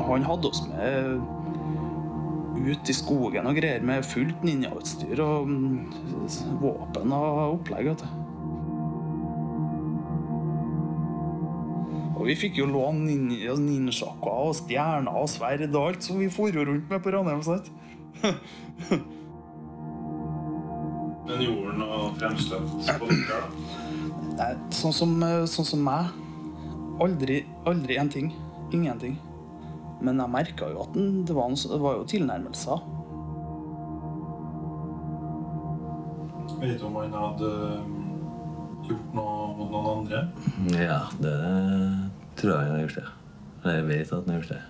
Han hadde oss med ut i skogen og greier med fullt ninjautstyr og våpen og opplegg, vet du. Og vi fikk jo låne ninjakker og stjerner og sverd og alt, så vi for jo rundt med på Ranheim, sant? Men gjorde han noe fremstøtt på dere da? Nei, sånn som meg. Aldri en ting. Ingenting. Men jeg merket jo at det var jo tilnærmelser. Vet du om han hadde gjort noe mot noen andre? Ja, det tror jeg han har gjort det. Jeg vet at han har gjort det.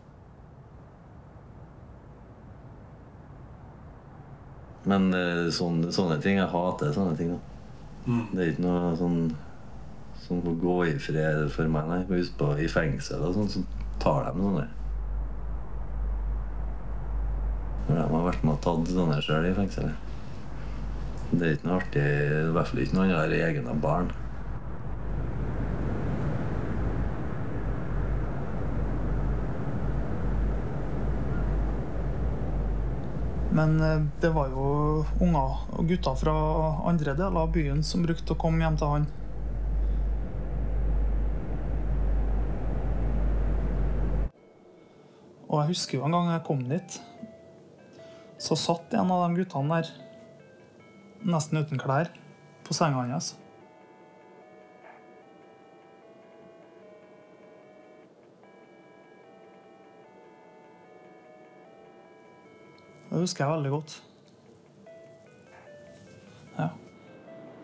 Men sånne ting, jeg hater sånne ting da. Det er ikke noe sånn som får gå i fred for meg, nei. Husk på i fengsel og sånn, så tar de sånne. Når de har vært med og tatt sånne selv i fengselet. Det er ikke noe artig, i hvert fall ikke når han har egne barn. Men det var jo unger og gutter fra andre deler av byen som brukte å komme hjem til han. Og jeg husker jo en gang jeg kom dit, så satt en av de guttene der, nesten uten klær, på senga hans. Det husker jeg veldig godt. Ja.